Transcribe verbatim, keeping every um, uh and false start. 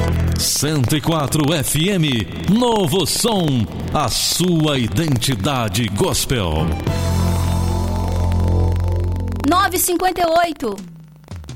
cento e quatro F M, Novo Som, a sua identidade gospel. nove e cinquenta e oito.